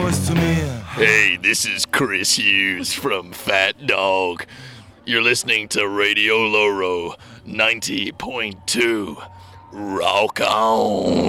was zu mir. Hey, this is Chris Hughes from Fat Dog. You're listening to Radio Loro 90.2. Rock on!